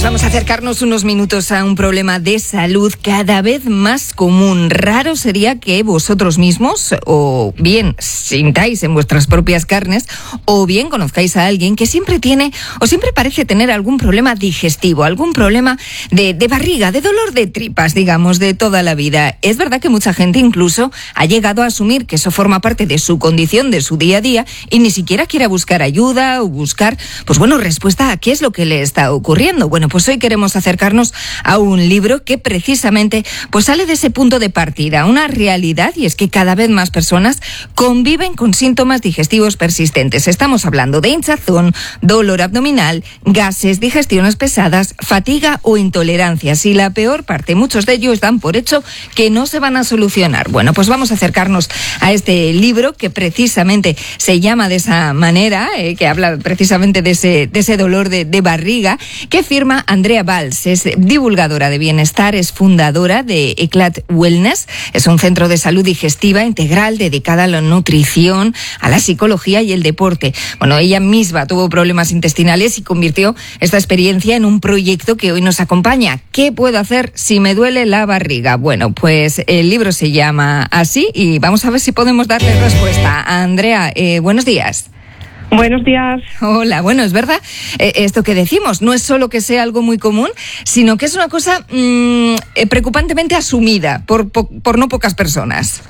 vamos a acercarnos unos minutos a un problema de salud cada vez más común. Raro sería que vosotros mismos, o bien sintáis en vuestras propias carnes, o bien conozcáis a alguien que siempre tiene, o siempre parece tener algún problema digestivo, algún problema de barriga, de dolor de tripas, digamos, de toda la vida. Es verdad que mucha gente incluso ha llegado a asumir que eso forma parte de su condición, de su día a día, y ni siquiera quiere buscar ayuda o buscar, pues bueno, respuesta a qué es lo que le está ocurriendo. Bueno, pues hoy queremos acercarnos a un libro que precisamente pues sale de ese punto de partida, una realidad, y es que cada vez más personas conviven con síntomas digestivos persistentes. Estamos hablando de hinchazón, dolor abdominal, gases, digestiones pesadas, fatiga o intolerancias, y la peor parte, muchos de ellos dan por hecho que no se van a solucionar. Bueno, pues vamos a acercarnos a este libro que precisamente se llama de esa manera, que habla precisamente de ese dolor de barriga, que firma Andrea Valls. Es divulgadora de bienestar, es fundadora de Eclat Wellness, es un centro de salud digestiva integral dedicada a la nutrición, a la psicología y el deporte. Bueno, ella misma tuvo problemas intestinales y convirtió esta experiencia en un proyecto que hoy nos acompaña. ¿Qué puedo hacer si me duele la barriga? Bueno, pues el libro se llama así y vamos a ver si podemos darle respuesta. Andrea, buenos días. Buenos días. Hola, bueno, es verdad, esto que decimos, no es solo que sea algo muy común, sino que es una cosa preocupantemente asumida por no pocas personas.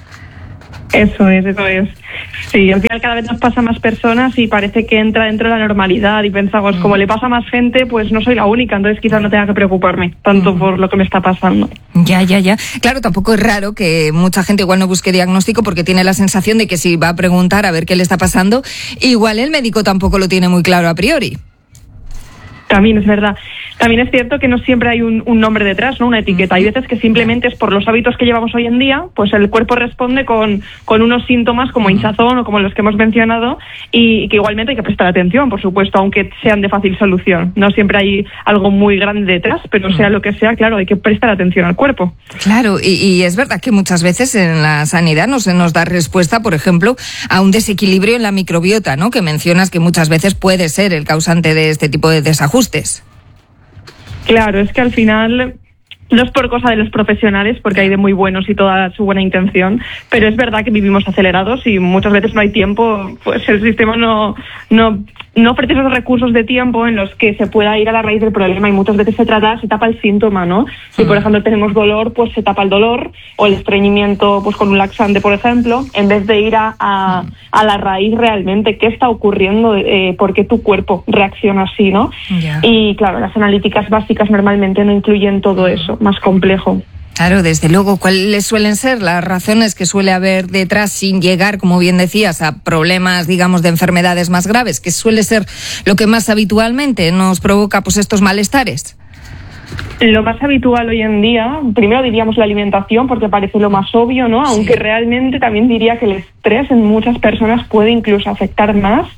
Eso es. Sí, al final cada vez nos pasa a más personas y parece que entra dentro de la normalidad y pensamos, como le pasa a más gente, pues no soy la única, entonces quizás no tenga que preocuparme tanto por lo que me está pasando. Ya. Claro, tampoco es raro que mucha gente igual no busque diagnóstico porque tiene la sensación de que si va a preguntar a ver qué le está pasando, igual el médico tampoco lo tiene muy claro a priori. También es verdad. También es cierto que no siempre hay un nombre detrás, ¿no? Una etiqueta. Hay veces que simplemente es por los hábitos que llevamos hoy en día, pues el cuerpo responde con unos síntomas como hinchazón o como los que hemos mencionado, y que igualmente hay que prestar atención, por supuesto, aunque sean de fácil solución. No siempre hay algo muy grande detrás, pero sea lo que sea, claro, hay que prestar atención al cuerpo. Claro, y es verdad que muchas veces en la sanidad no se nos da respuesta, por ejemplo, a un desequilibrio en la microbiota, ¿no? Que mencionas que muchas veces puede ser el causante de este tipo de desajustes. Claro, es que al final no es por cosa de los profesionales, porque hay de muy buenos y toda su buena intención, pero es verdad que vivimos acelerados y muchas veces no hay tiempo, pues el sistema no ofrece esos recursos de tiempo en los que se pueda ir a la raíz del problema, y muchas veces se tapa el síntoma, ¿no? Si por ejemplo tenemos dolor, pues se tapa el dolor, o el estreñimiento pues con un laxante, por ejemplo, en vez de ir a la raíz realmente, qué está ocurriendo, por qué tu cuerpo reacciona así, ¿no? Yeah. Y claro, las analíticas básicas normalmente no incluyen todo eso, más complejo. Claro, desde luego. ¿Cuáles suelen ser las razones que suele haber detrás, sin llegar, como bien decías, a problemas, digamos, de enfermedades más graves? ¿Qué suele ser lo que más habitualmente nos provoca pues estos malestares? Lo más habitual hoy en día, primero diríamos la alimentación, porque parece lo más obvio, ¿no? Sí. Aunque realmente también diría que el estrés en muchas personas puede incluso afectar más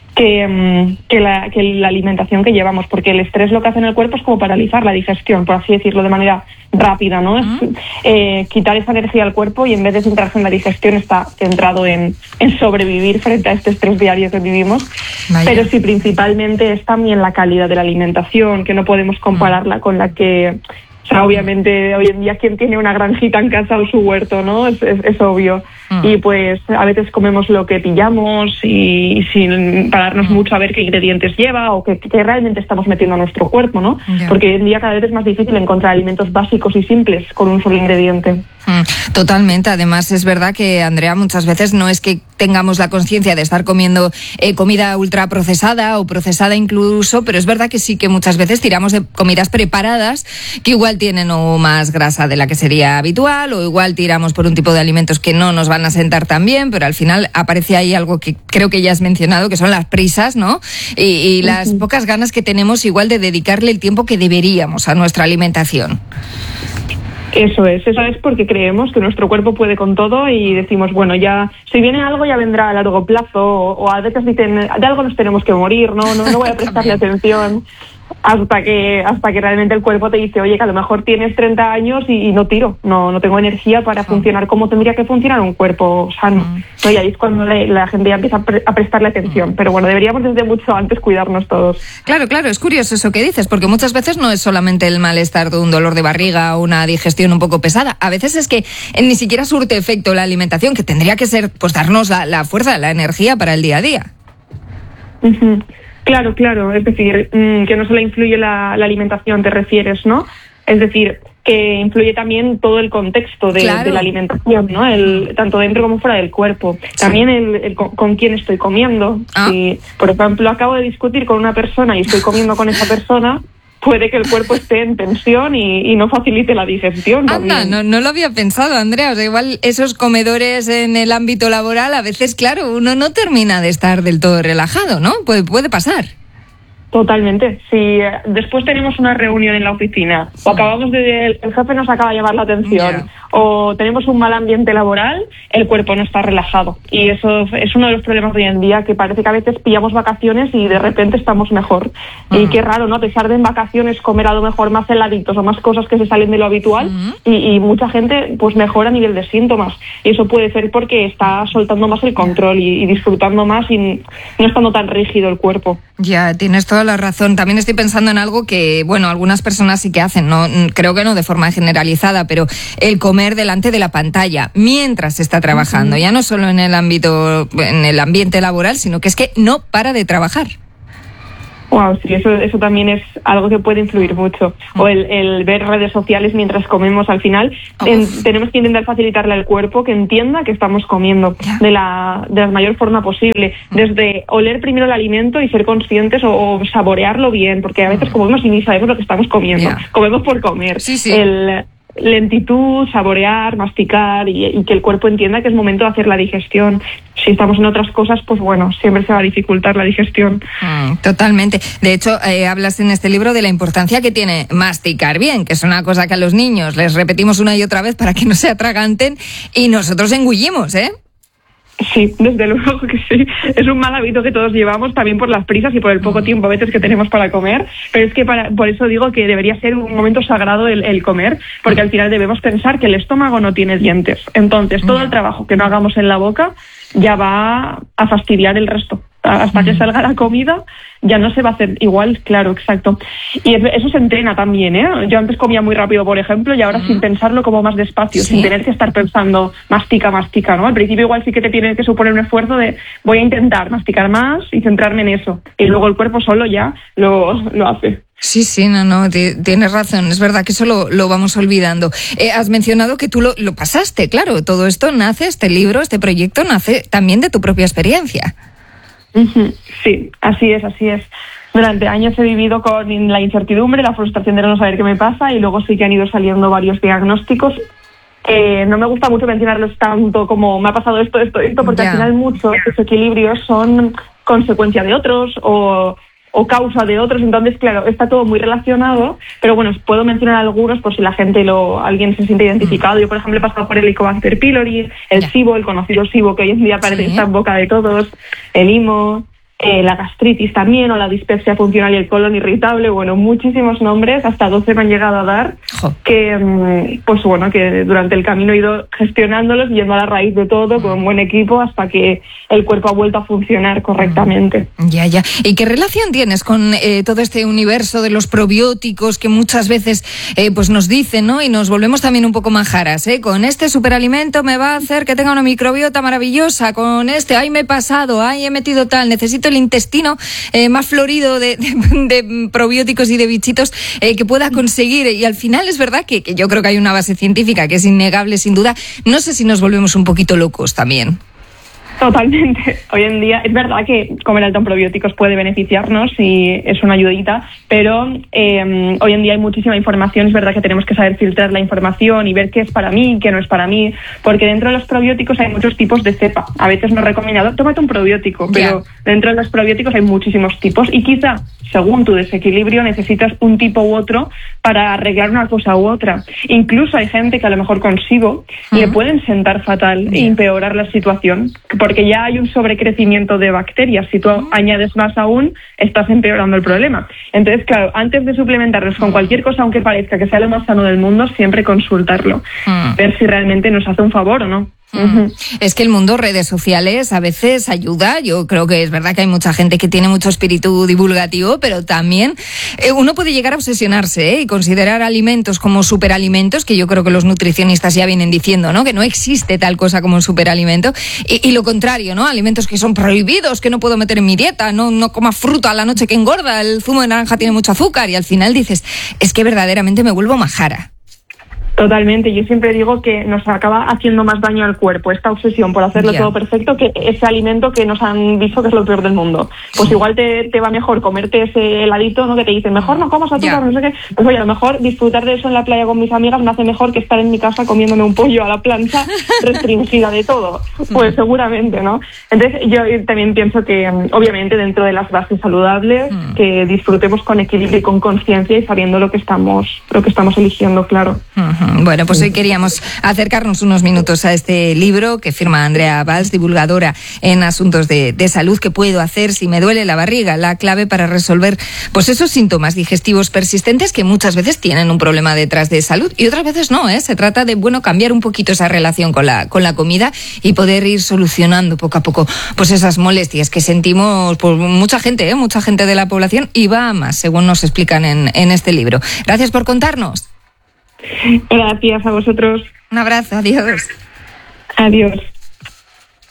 que la alimentación que llevamos, porque el estrés lo que hace en el cuerpo es como paralizar la digestión, por así decirlo, de manera rápida, ¿no? Es quitar esa energía al cuerpo, y en vez de centrarse en la digestión está centrado en sobrevivir frente a este estrés diario que vivimos. Vaya. Pero sí, principalmente es también la calidad de la alimentación, que no podemos compararla con la que... O sea, obviamente hoy en día quien tiene una granjita en casa o su huerto, ¿no? Es obvio. Y pues a veces comemos lo que pillamos y sin pararnos mucho a ver qué ingredientes lleva o qué realmente estamos metiendo a nuestro cuerpo, ¿no? Yeah. Porque hoy en día cada vez es más difícil encontrar alimentos básicos y simples con un solo ingrediente. Totalmente. Además es verdad que, Andrea, muchas veces no es que tengamos la conciencia de estar comiendo comida ultraprocesada o procesada incluso, pero es verdad que sí que muchas veces tiramos de comidas preparadas que igual tienen o más grasa de la que sería habitual, o igual tiramos por un tipo de alimentos que no nos van a sentar tan bien, pero al final aparece ahí algo que creo que ya has mencionado, que son las prisas, ¿no? Y las pocas ganas que tenemos igual de dedicarle el tiempo que deberíamos a nuestra alimentación. Eso es porque creemos que nuestro cuerpo puede con todo y decimos, bueno, ya si viene algo ya vendrá a largo plazo, o a veces dicen, de algo nos tenemos que morir, no voy a prestarle atención. hasta que realmente el cuerpo te dice, oye, que a lo mejor tienes 30 años y no tiro, no tengo energía para funcionar como tendría que funcionar un cuerpo sano. ¿No? Y ahí es cuando la gente ya empieza a prestarle atención. Pero bueno, deberíamos desde mucho antes cuidarnos todos. Claro, es curioso eso que dices, porque muchas veces no es solamente el malestar de un dolor de barriga o una digestión un poco pesada. A veces es que ni siquiera surte efecto la alimentación, que tendría que ser, pues, darnos la fuerza, la energía para el día a día. Uh-huh. Claro, es decir, que no solo influye la alimentación, te refieres, ¿no? Es decir, que influye también todo el contexto de la alimentación, ¿no? Tanto dentro como fuera del cuerpo. Sí. También el con quién estoy comiendo. Si, por ejemplo, acabo de discutir con una persona y estoy comiendo con esa persona, puede que el cuerpo esté en tensión y no facilite la digestión. Anda, no lo había pensado, Andrea. O sea, igual esos comedores en el ámbito laboral, a veces, claro, uno no termina de estar del todo relajado, ¿no? Puede pasar. Totalmente. Si después tenemos una reunión en la oficina, o acabamos el jefe nos acaba de llamar la atención, o tenemos un mal ambiente laboral, el cuerpo no está relajado. Y eso es uno de los problemas de hoy en día, que parece que a veces pillamos vacaciones y de repente estamos mejor. Y qué raro, ¿no? A pesar de en vacaciones comer a lo mejor más heladitos o más cosas que se salen de lo habitual, y mucha gente pues mejora a nivel de síntomas. Y eso puede ser porque está soltando más el control y disfrutando más y no estando tan rígido el cuerpo. Ya, tienes toda la razón. También estoy pensando en algo que, bueno, algunas personas sí que hacen, no, creo que no de forma generalizada, pero el comer delante de la pantalla mientras se está trabajando, ya no solo en el ambiente laboral, sino que es que no para de trabajar. Wow, sí, eso también es algo que puede influir mucho. O el ver redes sociales mientras comemos. Al final tenemos que intentar facilitarle al cuerpo que entienda que estamos comiendo de la mayor forma posible. Desde oler primero el alimento y ser conscientes o saborearlo bien, porque a veces comemos y ni sabemos lo que estamos comiendo. Comemos por comer. Sí. Lentitud, saborear, masticar y que el cuerpo entienda que es momento de hacer la digestión. Si estamos en otras cosas, pues bueno, siempre se va a dificultar la digestión. Totalmente. De hecho, hablas en este libro de la importancia que tiene masticar bien, que es una cosa que a los niños les repetimos una y otra vez para que no se atraganten y nosotros engullimos, ¿eh? Sí, desde luego que sí. Es un mal hábito que todos llevamos, también por las prisas y por el poco tiempo a veces que tenemos para comer, pero es que por eso digo que debería ser un momento sagrado el comer, porque al final debemos pensar que el estómago no tiene dientes. Entonces, todo el trabajo que no hagamos en la boca ya va a fastidiar el resto. Hasta que salga la comida ya no se va a hacer igual, claro, exacto. Y eso se entrena también, ¿eh? Yo antes comía muy rápido, por ejemplo, y ahora sin pensarlo como más despacio, sin tener que estar pensando mastica, ¿no? Al principio igual sí que te tiene que suponer un esfuerzo de voy a intentar masticar más y centrarme en eso. Y luego el cuerpo solo ya lo hace. Sí, no, tienes razón, es verdad que eso lo vamos olvidando. Has mencionado que tú lo pasaste, claro, todo esto nace, este libro, este proyecto nace también de tu propia experiencia. Sí, así es. Durante años he vivido con la incertidumbre, la frustración de no saber qué me pasa y luego sí que han ido saliendo varios diagnósticos. No me gusta mucho mencionarlos tanto como me ha pasado esto, porque al final muchos desequilibrios son consecuencia de otros o causa de otros, entonces claro, está todo muy relacionado, pero bueno, puedo mencionar algunos por si la gente alguien se siente identificado. Yo, por ejemplo, he pasado por el Helicobacter pylori, el SIBO, el conocido SIBO que hoy en día parece que está en boca de todos, el IMO, la gastritis también, o la dispepsia funcional y el colon irritable, bueno, muchísimos nombres, hasta 12 me han llegado a dar, que pues bueno, que durante el camino he ido gestionándolos, yendo a la raíz de todo, con un buen equipo, hasta que el cuerpo ha vuelto a funcionar correctamente. Ya. ¿Y qué relación tienes con todo este universo de los probióticos que muchas veces pues nos dicen, ¿no? Y nos volvemos también un poco majaras, Con este superalimento me va a hacer que tenga una microbiota maravillosa, con este, me he pasado, he metido tal, necesito el intestino más florido de probióticos y de bichitos que pueda conseguir. Y al final es verdad que yo creo que hay una base científica que es innegable, sin duda. No sé si nos volvemos un poquito locos también. Totalmente. Hoy en día es verdad que comer alto en probióticos puede beneficiarnos y es una ayudita, pero hoy en día hay muchísima información. Es verdad que tenemos que saber filtrar la información y ver qué es para mí y qué no es para mí, porque dentro de los probióticos hay muchos tipos de cepa. A veces nos recomienda, tómate un probiótico, pero dentro de los probióticos hay muchísimos tipos y quizá, según tu desequilibrio, necesitas un tipo u otro para arreglar una cosa u otra. Incluso hay gente que a lo mejor consigo le pueden sentar fatal e empeorar la situación, porque porque ya hay un sobrecrecimiento de bacterias. Si tú añades más aún, estás empeorando el problema. Entonces, claro, antes de suplementarnos con cualquier cosa, aunque parezca que sea lo más sano del mundo, siempre consultarlo, ver si realmente nos hace un favor o no. Es que el mundo redes sociales a veces ayuda. Yo creo que es verdad que hay mucha gente que tiene mucho espíritu divulgativo, pero también uno puede llegar a obsesionarse y considerar alimentos como superalimentos, que yo creo que los nutricionistas ya vienen diciendo, ¿no? Que no existe tal cosa como un superalimento, y lo contrario, ¿no? Alimentos que son prohibidos, que no puedo meter en mi dieta, no coma fruta a la noche que engorda, el zumo de naranja tiene mucho azúcar, y al final dices, es que verdaderamente me vuelvo majara. Totalmente, yo siempre digo que nos acaba haciendo más daño al cuerpo esta obsesión por hacerlo todo perfecto que ese alimento que nos han visto que es lo peor del mundo. Pues igual te va mejor comerte ese heladito, ¿no? Que te dicen, mejor no comas azúcar, no sé qué. Pues oye, a lo mejor disfrutar de eso en la playa con mis amigas me hace mejor que estar en mi casa comiéndome un pollo a la plancha restringida de todo. Pues seguramente, ¿no? Entonces yo también pienso que obviamente dentro de las bases saludables que disfrutemos con equilibrio y con conciencia y sabiendo lo que estamos eligiendo, claro. Bueno, pues hoy queríamos acercarnos unos minutos a este libro que firma Andrea Valls, divulgadora en asuntos de salud. ¿Qué puedo hacer si me duele la barriga? La clave para resolver pues esos síntomas digestivos persistentes que muchas veces tienen un problema detrás de salud y otras veces no, ¿eh? Se trata de, cambiar un poquito esa relación con la comida y poder ir solucionando poco a poco pues esas molestias que sentimos pues mucha gente de la población, y va a más, según nos explican en este libro. Gracias por contarnos. Gracias a vosotros. Un abrazo, adiós. Adiós.